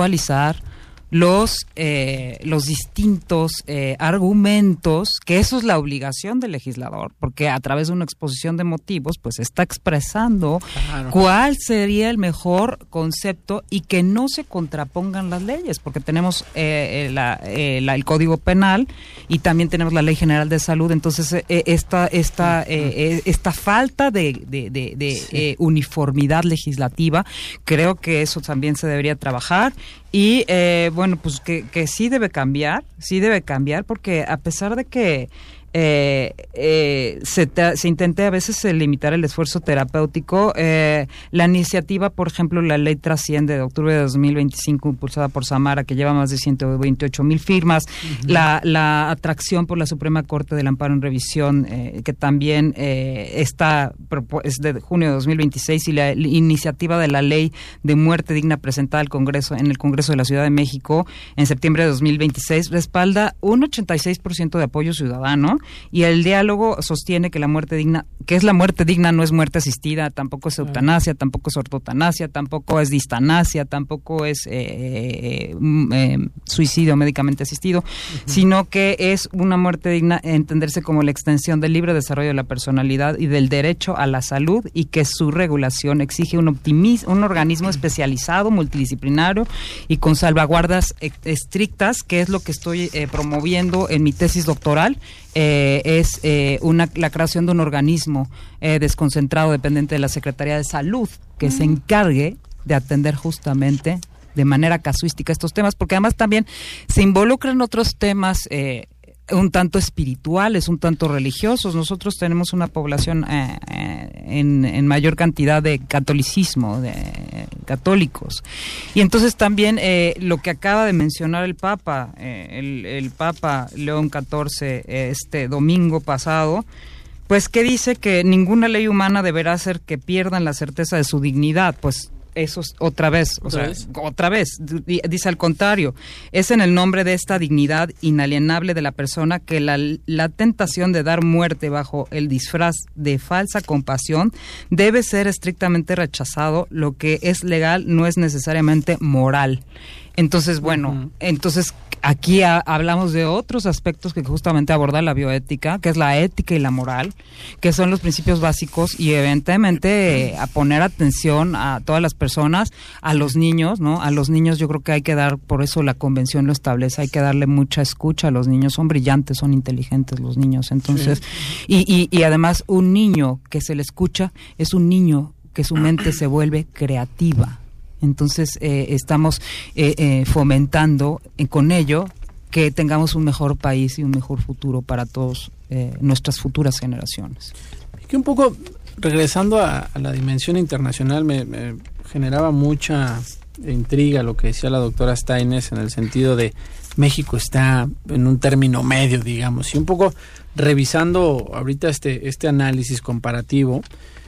los eh, los distintos eh, argumentos, que eso es la obligación del legislador, porque a través de una exposición de motivos pues está expresando claro. cuál sería el mejor concepto y que no se contrapongan las leyes, porque tenemos eh, la, eh, la, el Código Penal y también tenemos la Ley General de Salud. Entonces eh, esta esta eh, esta falta de, de, de, de sí. eh, uniformidad legislativa, creo que eso también se debería trabajar. Y eh, bueno, pues que, que sí debe cambiar, sí debe cambiar, porque a pesar de que eh, eh, se, te, se intente a veces limitar el esfuerzo terapéutico, eh, la iniciativa, por ejemplo, la ley Trasciende de octubre de dos mil veinticinco, impulsada por Samara, que lleva más de ciento veintiocho mil firmas, uh-huh. la, la atracción por la Suprema Corte del Amparo en Revisión, eh, que también eh, está, es de junio de dos mil veintiséis, y la, la iniciativa de la ley de muerte digna presentada al Congreso, en el Congreso de la Ciudad de México en septiembre de dos mil veintiséis, respalda un ochenta y seis por ciento de apoyo ciudadano. Y el diálogo sostiene que la muerte digna, que es la muerte digna, no es muerte asistida, tampoco es eutanasia, tampoco es ortotanasia, tampoco es distanasia, tampoco es eh, eh, eh, suicidio médicamente asistido, uh-huh. sino que es una muerte digna entenderse como la extensión del libre desarrollo de la personalidad y del derecho a la salud, y que su regulación exige un, optimis- un organismo especializado, multidisciplinario y con salvaguardas e- estrictas, que es lo que estoy eh, promoviendo en mi tesis doctoral. Eh, es eh, una, la creación de un organismo eh, desconcentrado dependiente de la Secretaría de Salud que mm. se encargue de atender justamente de manera casuística estos temas, porque además también se involucran otros temas eh, un tanto espirituales, un tanto religiosos. Nosotros tenemos una población eh, eh, en, en mayor cantidad de catolicismo, de eh, católicos. Y entonces también eh, lo que acaba de mencionar el Papa, eh, el, el Papa León catorce, eh, este domingo pasado, pues que dice que ninguna ley humana deberá hacer que pierdan la certeza de su dignidad. Pues eso es otra vez, o ¿Otra sea, vez? otra vez, dice al contrario, es en el nombre de esta dignidad inalienable de la persona que la, la tentación de dar muerte bajo el disfraz de falsa compasión debe ser estrictamente rechazado. Lo que es legal no es necesariamente moral. Entonces, bueno, uh-huh. entonces aquí a, hablamos de otros aspectos que justamente aborda la bioética, que es la ética y la moral, que son los principios básicos, y evidentemente eh, a poner atención a todas las personas, a los niños, ¿no? A los niños yo creo que hay que dar, por eso la convención lo establece, hay que darle mucha escucha a los niños. Son brillantes, son inteligentes los niños, entonces, sí. y, y, y además un niño que se le escucha es un niño que su mente se vuelve creativa. Entonces eh, estamos eh, eh, fomentando eh, con ello que tengamos un mejor país y un mejor futuro para todas eh, nuestras futuras generaciones. Que un poco, regresando a, a la dimensión internacional, me, me generaba mucha intriga lo que decía la doctora Steines, en el sentido de México está en un término medio, digamos, y un poco revisando ahorita este, este análisis comparativo,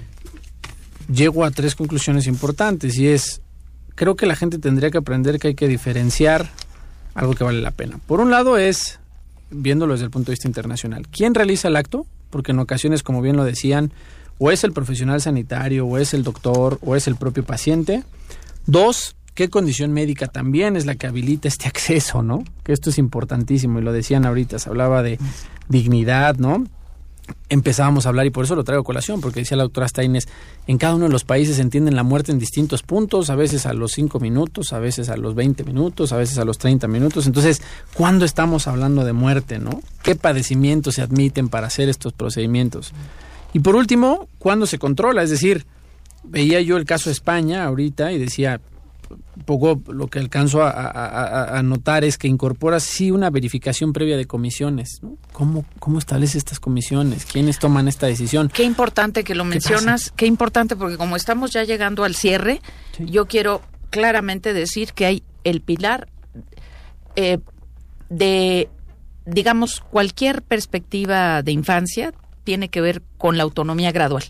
llego a tres conclusiones importantes, y es: creo que la gente tendría que aprender que hay que diferenciar algo que vale la pena. Por un lado es viéndolo desde el punto de vista internacional. ¿Quién realiza el acto? Porque en ocasiones, como bien lo decían, o es el profesional sanitario, o es el doctor, o es el propio paciente. Dos, ¿qué condición médica también es la que habilita este acceso, ¿no? Que esto es importantísimo, y lo decían ahorita, se hablaba de dignidad, ¿no? Empezábamos a hablar, y por eso lo traigo a colación, porque decía la doctora Steines, en cada uno de los países entienden la muerte en distintos puntos, a veces a los cinco minutos, a veces a los veinte minutos, a veces a los treinta minutos. Entonces, ¿cuándo estamos hablando de muerte, no? ¿Qué padecimientos se admiten para hacer estos procedimientos? Y por último, ¿cuándo se controla? Es decir, veía yo el caso de España ahorita y decía, un poco lo que alcanzo a, a, a notar es que incorpora sí una verificación previa de comisiones, ¿no? ¿Cómo, cómo establece estas comisiones? ¿Quiénes toman esta decisión? Qué importante que lo mencionas, qué, qué importante, porque como estamos ya llegando al cierre, sí. Yo quiero claramente decir que hay el pilar eh, de, digamos, cualquier perspectiva de infancia tiene que ver con la autonomía gradual.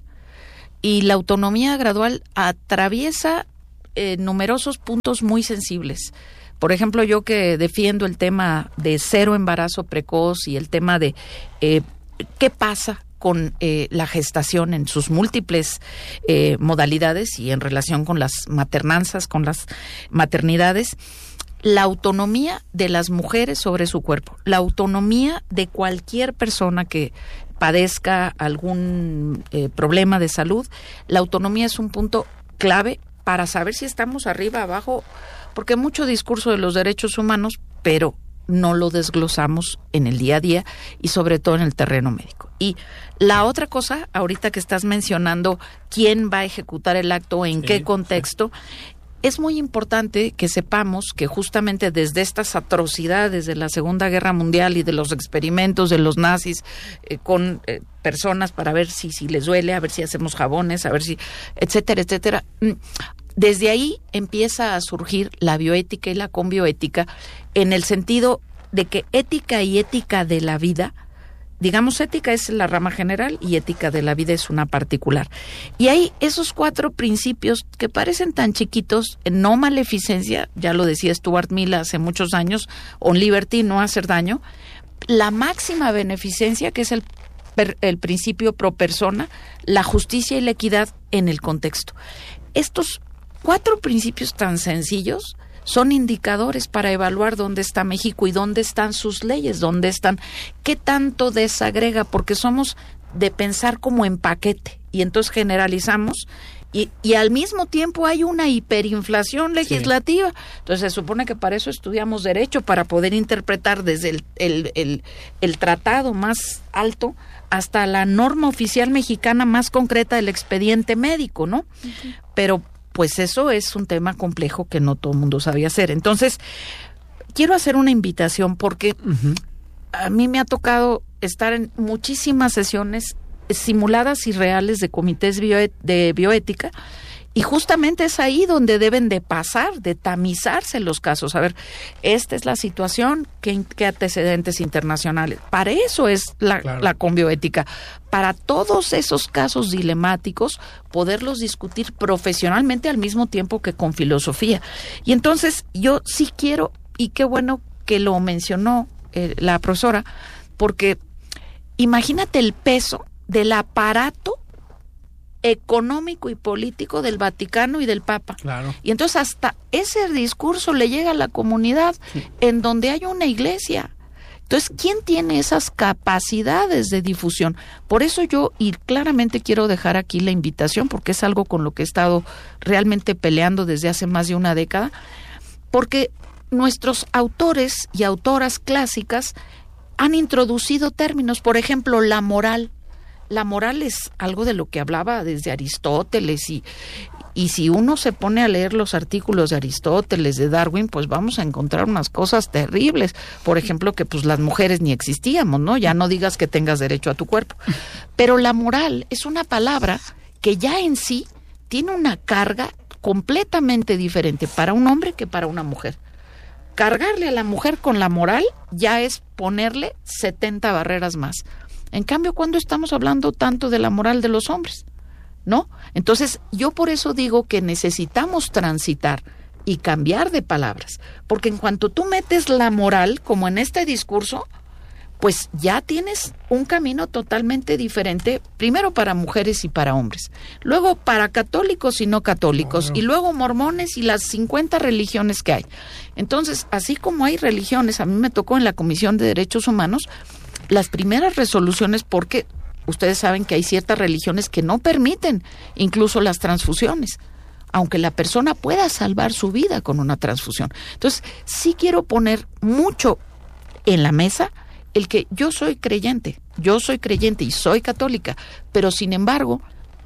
Y la autonomía gradual atraviesa Eh, numerosos puntos muy sensibles. Por ejemplo, yo que defiendo el tema de cero embarazo precoz y el tema de eh, qué pasa con eh, la gestación en sus múltiples eh, modalidades y en relación con las maternanzas, con las maternidades, la autonomía de las mujeres sobre su cuerpo, la autonomía de cualquier persona que padezca algún eh, problema de salud, la autonomía es un punto clave para saber si estamos arriba, abajo, porque mucho discurso de los derechos humanos, pero no lo desglosamos en el día a día y sobre todo en el terreno médico. Y la otra cosa, ahorita que estás mencionando quién va a ejecutar el acto, en sí, qué contexto, sí. Es muy importante que sepamos que justamente desde estas atrocidades de la Segunda Guerra Mundial y de los experimentos de los nazis eh, con eh, personas para ver si, si les duele, a ver si hacemos jabones, a ver si, etcétera, etcétera. Desde ahí empieza a surgir la bioética y la conbioética en el sentido de que ética y ética de la vida, digamos, ética es la rama general y ética de la vida es una particular. Y hay esos cuatro principios que parecen tan chiquitos, no maleficencia, ya lo decía Stuart Mill hace muchos años, on liberty, no hacer daño, la máxima beneficencia, que es el, el principio pro persona, la justicia y la equidad en el contexto. Estos cuatro principios tan sencillos son indicadores para evaluar dónde está México y dónde están sus leyes, dónde están, qué tanto desagrega, porque somos de pensar como en paquete y entonces generalizamos y, y al mismo tiempo hay una hiperinflación legislativa. Sí. Entonces se supone que para eso estudiamos derecho, para poder interpretar desde el, el, el, el tratado más alto hasta la norma oficial mexicana más concreta del expediente médico, ¿no? Uh-huh. Pero pues eso es un tema complejo que no todo el mundo sabía hacer. Entonces, quiero hacer una invitación porque uh-huh. a mí me ha tocado estar en muchísimas sesiones simuladas y reales de comités bio- de bioética y justamente es ahí donde deben de pasar, de tamizarse los casos. A ver, esta es la situación, ¿qué, qué antecedentes internacionales? Para eso es la, claro. la conbioética. Para todos esos casos dilemáticos, poderlos discutir profesionalmente al mismo tiempo que con filosofía. Y entonces yo sí quiero, y qué bueno que lo mencionó eh, la profesora, porque imagínate el peso del aparato económico y político del Vaticano y del Papa. Claro. Y entonces hasta ese discurso le llega a la comunidad sí. en donde hay una iglesia. Entonces, ¿quién tiene esas capacidades de difusión? Por eso yo, y claramente quiero dejar aquí la invitación, porque es algo con lo que he estado realmente peleando desde hace más de una década, porque nuestros autores y autoras clásicas han introducido términos, por ejemplo, la moral. La moral es algo de lo que hablaba desde Aristóteles y, y si uno se pone a leer los artículos de Aristóteles, de Darwin, pues vamos a encontrar unas cosas terribles. Por ejemplo, que pues las mujeres ni existíamos, ¿no? Ya no digas que tengas derecho a tu cuerpo. Pero la moral es una palabra que ya en sí tiene una carga completamente diferente para un hombre que para una mujer. Cargarle a la mujer con la moral ya es ponerle setenta barreras más. En cambio, ¿cuándo estamos hablando tanto de la moral de los hombres? ¿No? Entonces, yo por eso digo que necesitamos transitar y cambiar de palabras, porque en cuanto tú metes la moral, como en este discurso, pues ya tienes un camino totalmente diferente, primero para mujeres y para hombres, luego para católicos y no católicos, claro. y luego mormones y las cincuenta religiones que hay. Entonces, así como hay religiones, a mí me tocó en la Comisión de Derechos Humanos, las primeras resoluciones, porque ustedes saben que hay ciertas religiones que no permiten incluso las transfusiones, aunque la persona pueda salvar su vida con una transfusión. Entonces, sí quiero poner mucho en la mesa el que yo soy creyente, yo soy creyente y soy católica, pero sin embargo,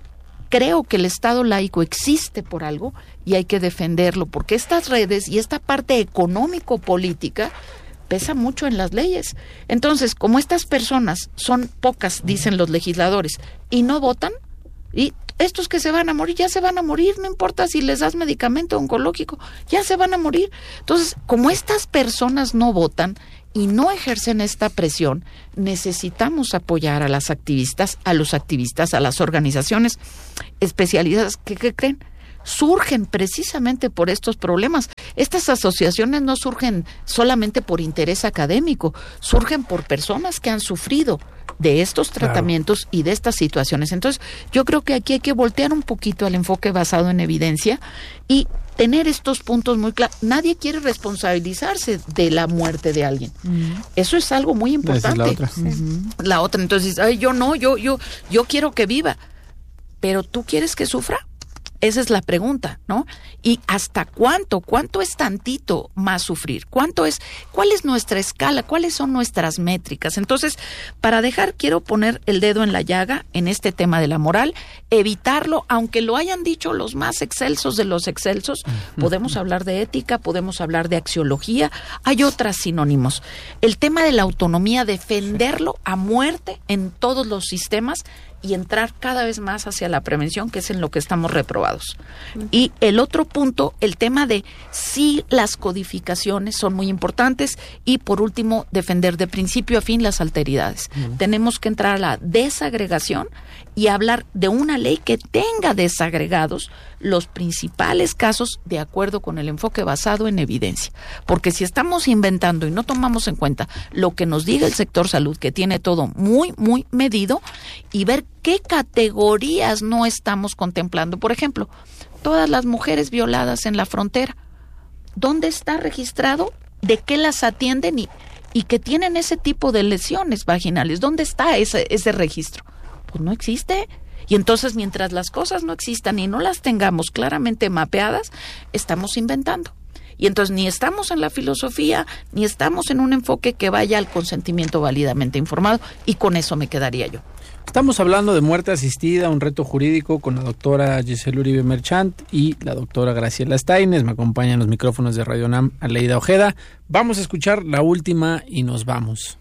creo que el Estado laico existe por algo y hay que defenderlo, porque estas redes y esta parte económico-política pesa mucho en las leyes. Entonces, como estas personas son pocas, dicen los legisladores, y no votan, y estos que se van a morir, ya se van a morir, no importa si les das medicamento oncológico, ya se van a morir. Entonces, como estas personas no votan y no ejercen esta presión, necesitamos apoyar a las activistas, a los activistas, a las organizaciones especializadas que, ¿qué creen? Surgen precisamente por estos problemas. Estas asociaciones no surgen solamente por interés académico, surgen por personas que han sufrido de estos tratamientos, claro. y de estas situaciones. Entonces, yo creo que aquí hay que voltear un poquito al enfoque basado en evidencia y tener estos puntos muy claros. Nadie quiere responsabilizarse de la muerte de alguien. Uh-huh. Eso es algo muy importante. Esa es la otra. Uh-huh. La otra, entonces, ay, yo no, yo, yo, yo quiero que viva. Pero ¿tú quieres que sufra? Esa es la pregunta, ¿no? ¿Y hasta cuánto? ¿Cuánto es tantito más sufrir? ¿Cuánto es? ¿Cuál es nuestra escala? ¿Cuáles son nuestras métricas? Entonces, para dejar, quiero poner el dedo en la llaga en este tema de la moral, evitarlo, aunque lo hayan dicho los más excelsos de los excelsos. Podemos hablar de ética, podemos hablar de axiología, hay otros sinónimos. El tema de la autonomía, defenderlo a muerte en todos los sistemas, y entrar cada vez más hacia la prevención, que es en lo que estamos reprobados. Uh-huh. Y el otro punto, el tema de si las codificaciones son muy importantes, y por último, defender de principio a fin las alteridades. Uh-huh. Tenemos que entrar a la desagregación y hablar de una ley que tenga desagregados los principales casos de acuerdo con el enfoque basado en evidencia. Porque si estamos inventando y no tomamos en cuenta lo que nos diga el sector salud, que tiene todo muy, muy medido, y ver qué categorías no estamos contemplando. Por ejemplo, todas las mujeres violadas en la frontera, ¿dónde está registrado? ¿De qué las atienden? Y, y que tienen ese tipo de lesiones vaginales. ¿Dónde está ese, ese registro? Pues no existe. Y entonces, mientras las cosas no existan y no las tengamos claramente mapeadas, estamos inventando. Y entonces ni estamos en la filosofía, ni estamos en un enfoque que vaya al consentimiento válidamente informado, y con eso me quedaría yo. Estamos hablando de muerte asistida, un reto jurídico, con la doctora Giselle Uribe Merchant y la doctora Graciela Steines. Me acompañan los micrófonos de Radio UNAM, Aleida Ojeda. Vamos a escuchar la última y nos vamos.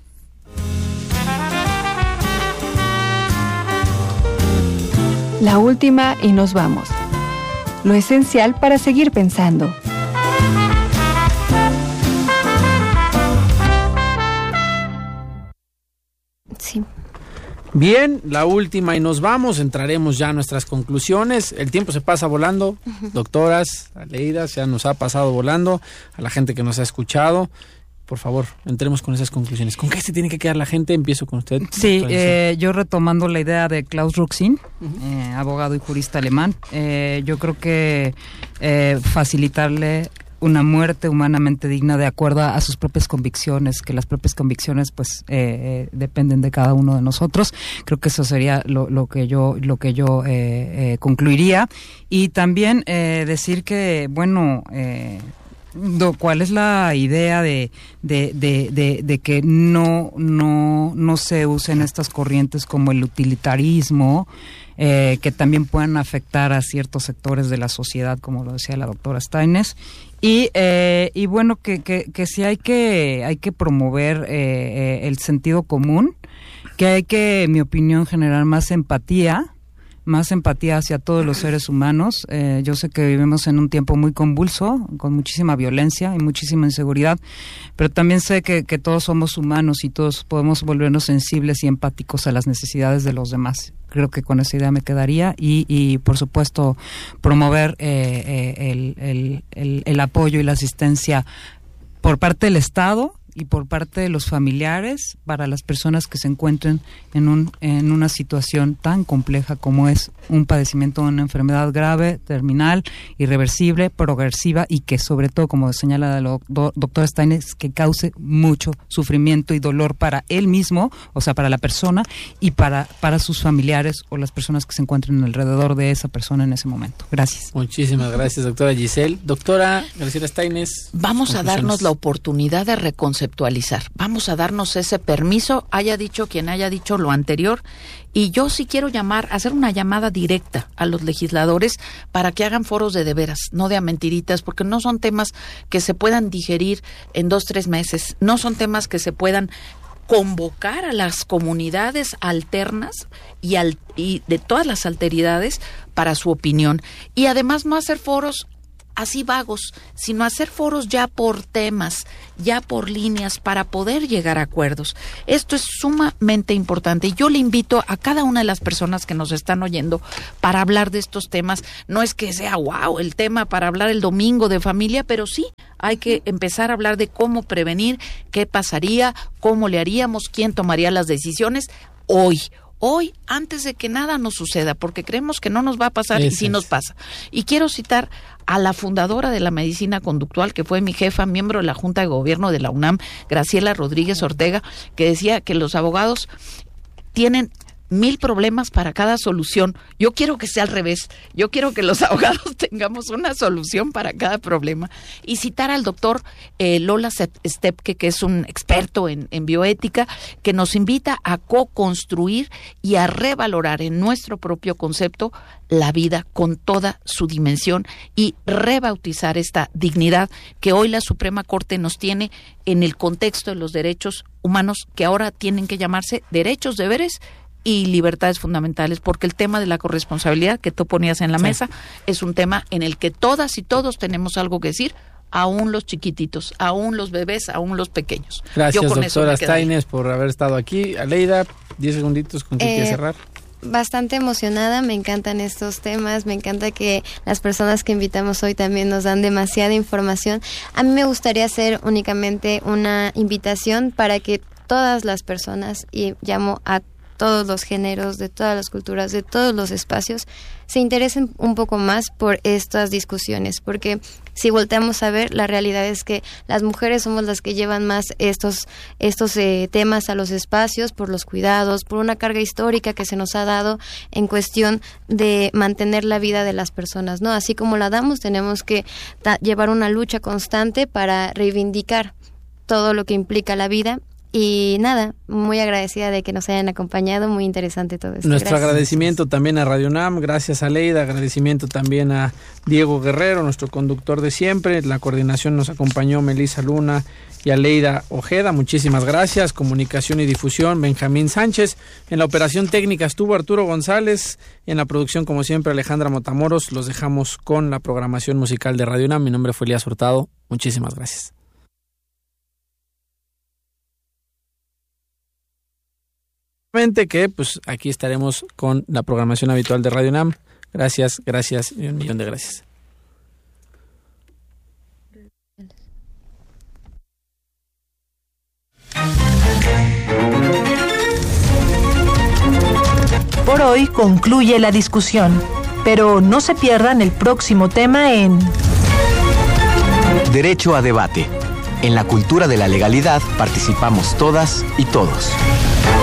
La última y nos vamos. Lo esencial para seguir pensando. Sí. Bien, la última y nos vamos. Entraremos ya a nuestras conclusiones. El tiempo se pasa volando. Doctoras, Aleida, ya nos ha pasado volando. A la gente que nos ha escuchado, por favor, entremos con esas conclusiones. ¿Con qué se tiene que quedar la gente? Empiezo con usted. Sí, eh, yo retomando la idea de Klaus Ruxin, uh-huh. eh, abogado y jurista alemán, eh, yo creo que eh, facilitarle una muerte humanamente digna de acuerdo a, a sus propias convicciones, que las propias convicciones pues eh, eh, dependen de cada uno de nosotros. Creo que eso sería lo, lo que yo lo que yo eh, eh, concluiría. Y también eh, decir que, bueno, eh, ¿cuál es la idea de, de, de, de, de que no, no, no se usen estas corrientes como el utilitarismo, eh, que también puedan afectar a ciertos sectores de la sociedad, como lo decía la doctora Steines? Y, eh, y bueno, que, que, que sí hay que, hay que promover eh, eh, el sentido común, que hay que, en mi opinión, generar más empatía, más empatía hacia todos los seres humanos. Eh, yo sé que vivimos en un tiempo muy convulso, con muchísima violencia y muchísima inseguridad, pero también sé que, que todos somos humanos y todos podemos volvernos sensibles y empáticos a las necesidades de los demás. Creo que con esa idea me quedaría y, y por supuesto, promover eh, eh, el, el, el, el apoyo y la asistencia por parte del Estado y por parte de los familiares para las personas que se encuentren en un en una situación tan compleja como es un padecimiento de una enfermedad grave, terminal, irreversible, progresiva y que sobre todo, como señala la do, doctora Steines, que cause mucho sufrimiento y dolor para él mismo, o sea, para la persona y para, para sus familiares o las personas que se encuentren alrededor de esa persona en ese momento. Gracias. Muchísimas gracias, doctora Giselle. Doctora Graciela Steines. Vamos a darnos la oportunidad de reconceptualizar. Vamos a darnos ese permiso, haya dicho quien haya dicho lo anterior. Y yo sí quiero llamar, hacer una llamada directa a los legisladores para que hagan foros de de veras, no de a mentiritas, porque no son temas que se puedan digerir en dos, tres meses, no son temas que se puedan convocar a las comunidades alternas y, al, y de todas las alteridades para su opinión. Y además no hacer foros así vagos, sino hacer foros ya por temas, ya por líneas, para poder llegar a acuerdos. Esto es sumamente importante y yo le invito a cada una de las personas que nos están oyendo para hablar de estos temas. No es que sea wow el tema para hablar el domingo de familia, pero sí hay que empezar a hablar de cómo prevenir, qué pasaría, cómo le haríamos, quién tomaría las decisiones hoy. Hoy, antes de que nada nos suceda, porque creemos que no nos va a pasar Eso y sí es. nos pasa. Y quiero citar a la fundadora de la medicina conductual, que fue mi jefa, miembro de la Junta de Gobierno de la UNAM, Graciela Rodríguez Ortega, que decía que los abogados tienen mil problemas para cada solución. Yo quiero que sea al revés. Yo quiero que los abogados tengamos una solución para cada problema. Y citar al doctor eh, Lola Stepke, que es un experto en, en bioética, que nos invita a co-construir y a revalorar en nuestro propio concepto la vida con toda su dimensión y rebautizar esta dignidad que hoy la Suprema Corte nos tiene en el contexto de los derechos humanos, que ahora tienen que llamarse derechos, deberes y libertades fundamentales, porque el tema de la corresponsabilidad que tú ponías en la sí. mesa es un tema en el que todas y todos tenemos algo que decir, aún los chiquititos, aún los bebés, aún los pequeños. Gracias, Yo con doctora Steines, por haber estado aquí. Aleida, diez segunditos con que eh, quieres cerrar. Bastante emocionada, me encantan estos temas, me encanta que las personas que invitamos hoy también nos dan demasiada información. A mí me gustaría hacer únicamente una invitación para que todas las personas, y llamo a todos los géneros, de todas las culturas, de todos los espacios, se interesen un poco más por estas discusiones, porque si volteamos a ver, la realidad es que las mujeres somos las que llevan más estos estos eh, temas a los espacios, por los cuidados, por una carga histórica que se nos ha dado en cuestión de mantener la vida de las personas, ¿no? Así como la damos, tenemos que ta- llevar una lucha constante para reivindicar todo lo que implica la vida. Y nada, muy agradecida de que nos hayan acompañado, muy interesante todo esto. Nuestro gracias. agradecimiento también a Radio UNAM, gracias a Aleida, agradecimiento también a Diego Guerrero, nuestro conductor de siempre. La coordinación nos acompañó Melissa Luna y Aleida Ojeda, muchísimas gracias. Comunicación y difusión, Benjamín Sánchez. En la operación técnica estuvo Arturo González. En la producción, como siempre, Alejandra Motamoros. Los dejamos con la programación musical de Radio UNAM. Mi nombre fue Elías Hurtado. Muchísimas gracias. Que pues aquí estaremos con la programación habitual de Radio UNAM. Gracias, gracias y un millón de gracias. Por hoy concluye la discusión, pero no se pierdan el próximo tema en Derecho a debate. En la cultura de la legalidad participamos todas y todos.